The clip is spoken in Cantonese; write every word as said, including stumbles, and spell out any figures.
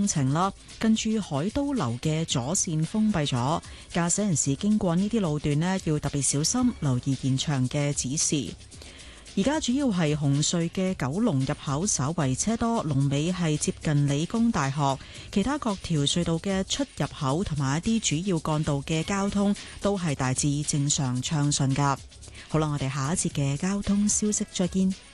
工程啦，近住海都樓嘅左線封閉咗，駕駛人士經過呢啲路段呢，要特別小心，留意現場嘅指示。而家主要係紅隧嘅九龍入口稍為車多，龍尾係接近理工大學，其他各條隧道嘅出入口同埋一啲主要幹道嘅交通都係大致正常暢順噶。好啦，我哋下一節嘅交通消息再見。